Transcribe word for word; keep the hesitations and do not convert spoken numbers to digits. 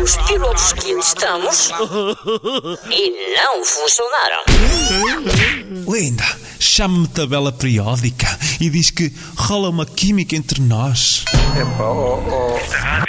os pilotos que testamos e não funcionaram. Linda, chama-me tabela periódica e diz que rola uma química entre nós. Epá, oh, oh.